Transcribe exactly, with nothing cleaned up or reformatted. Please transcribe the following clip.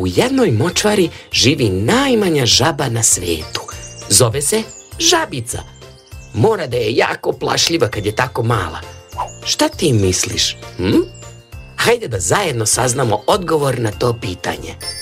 U jednoj močvari živi najmanja žaba na svijetu. Zove se žabica. Mora da je jako plašljiva kad je tako mala. Šta ti misliš? Hm? Hajde da zajedno saznamo odgovor na to pitanje.